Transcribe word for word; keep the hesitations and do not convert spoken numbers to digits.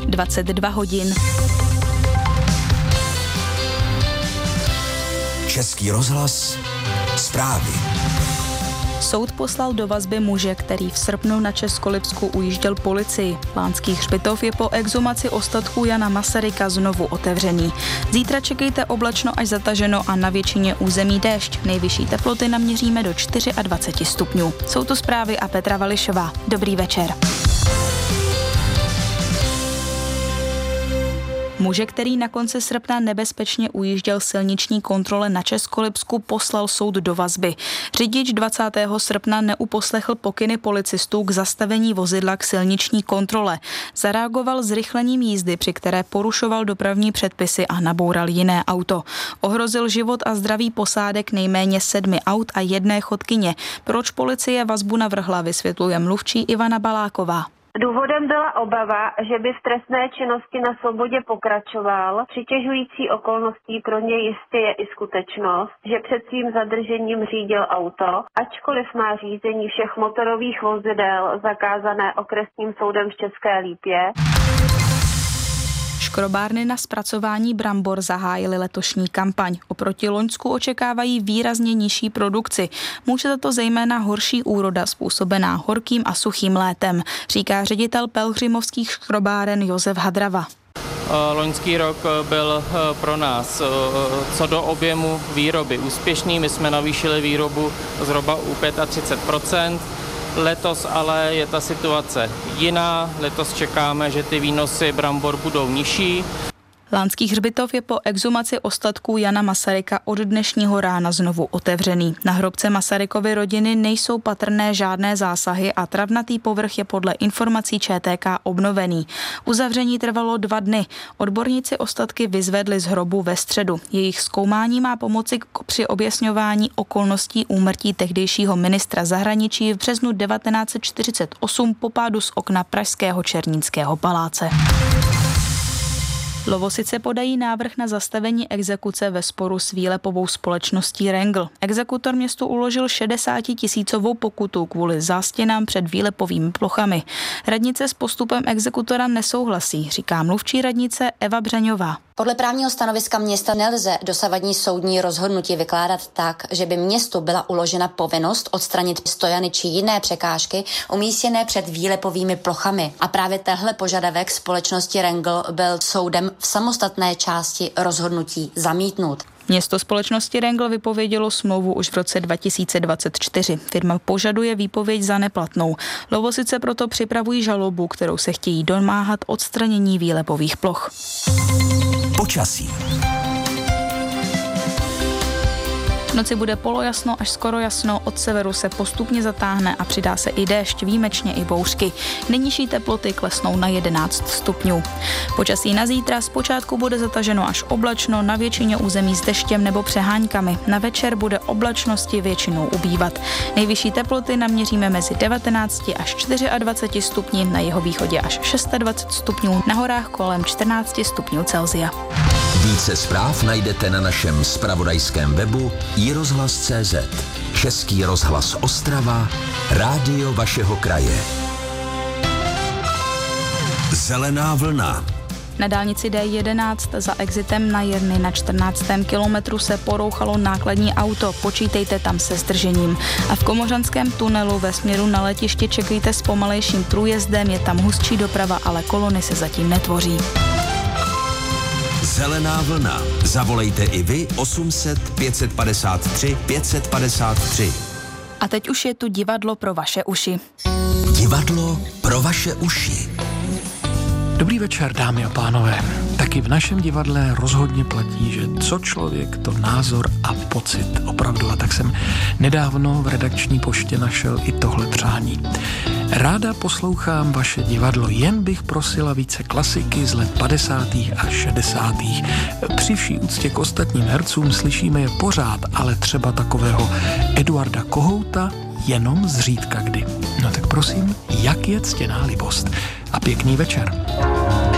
dvacet dva hodin. Český rozhlas, zprávy. Soud poslal do vazby muže, který v srpnu na Českolipsku ujížděl policii. Lánský hřbitov je po exhumaci ostatků Jana Masaryka znovu otevřený. Zítra čekejte oblačno až zataženo a na většině území déšť. Nejvyšší teploty naměříme do dvacet čtyři stupňů. Jsou to zprávy a Petra Vališová. Dobrý večer. Muže, který na konci srpna nebezpečně ujížděl silniční kontrole na Českolipsku, poslal soud do vazby. Řidič dvacátého srpna neuposlechl pokyny policistů k zastavení vozidla k silniční kontrole. Zareagoval zrychlením jízdy, při které porušoval dopravní předpisy a naboural jiné auto. Ohrozil život a zdraví posádek nejméně sedmi aut a jedné chodkyně. Proč policie vazbu navrhla, vysvětluje mluvčí Ivana Baláková. Důvodem byla obava, že by v trestné činnosti na svobodě pokračoval. Přitěžující okolností pro něj jistě je i skutečnost, že před svým zadržením řídil auto, ačkoliv má řízení všech motorových vozidel zakázané okresním soudem v České Lípě. Škrobárny na zpracování brambor zahájily letošní kampaň. Oproti loňsku očekávají výrazně nižší produkci. Může za to zejména horší úroda způsobená horkým a suchým létem, říká ředitel pelhřimovských škrobáren Josef Hadrava. Loňský rok byl pro nás co do objemu výroby úspěšný. My jsme navýšili výrobu zhruba u třicet pět procent. Letos ale je ta situace jiná. Letos čekáme, že ty výnosy brambor budou nižší. Lánský hřbitov je po exhumaci ostatků Jana Masaryka od dnešního rána znovu otevřený. Na hrobce Masarykovy rodiny nejsou patrné žádné zásahy a travnatý povrch je podle informací Č T K obnovený. Uzavření trvalo dva dny. Odborníci ostatky vyzvedli z hrobu ve středu. Jejich zkoumání má pomoci při objasňování okolností úmrtí tehdejšího ministra zahraničí v březnu devatenáct set čtyřicet osm po pádu z okna pražského Černínského paláce. Lovosice podají návrh na zastavení exekuce ve sporu s výlepovou společností Rengl. Exekutor městu uložil šedesátitisícovou pokutu kvůli zástěnám před výlepovými plochami. Radnice s postupem exekutora nesouhlasí, říká mluvčí radnice Eva Břeňová. Podle právního stanoviska města nelze dosavadní soudní rozhodnutí vykládat tak, že by městu byla uložena povinnost odstranit stojany či jiné překážky umístěné před výlepovými plochami. A právě tenhle požadavek společnosti Rengl byl soudem v samostatné části rozhodnutí zamítnut. Město společnosti Rengl vypovědělo smlouvu už v roce dva tisíce dvacet čtyři. Firma požaduje výpověď za neplatnou. Lovosice proto připravují žalobu, kterou se chtějí domáhat odstranění výlepových ploch. Počasí. V noci bude polojasno až skoro jasno, od severu se postupně zatáhne a přidá se i déšť, výjimečně i bouřky. Nejnižší teploty klesnou na jedenáct stupňů. Počasí na zítra zpočátku bude zataženo až oblačno, na většině území s deštěm nebo přeháňkami. Na večer bude oblačnosti většinou ubývat. Nejvyšší teploty naměříme mezi devatenáct až dvacet čtyři stupni, na jihovýchodě až dvacet šest stupňů, na horách kolem čtrnáct stupňů Celsia. Více zpráv najdete na našem zpravodajském webu i rozhlas tečka cé zet. Český rozhlas Ostrava, rádio vašeho kraje. Zelená vlna. Na dálnici D jedenáct za exitem na Jerny na čtrnáctém kilometru se porouchalo nákladní auto, počítejte tam se zdržením. A v Komořanském tunelu ve směru na letiště čekejte s pomalejším průjezdem, je tam hustší doprava, ale kolony se zatím netvoří. Zelená vlna. Zavolejte i vy osm set pět set padesát tři pět set padesát tři. A teď už je tu divadlo pro vaše uši. Divadlo pro vaše uši. Dobrý večer, dámy a pánové. Taky v našem divadle rozhodně platí, že co člověk, to názor a pocit. Opravdu. A tak jsem nedávno v redakční poště našel i tohle přání. Ráda poslouchám vaše divadlo, jen bych prosila více klasiky z let padesátých a šedesátých. Při vší úctě k ostatním hercům slyšíme je pořád, ale třeba takového Eduarda Kohouta jenom zřídka kdy. No tak prosím, jak je ctěná libost. A pěkný večer.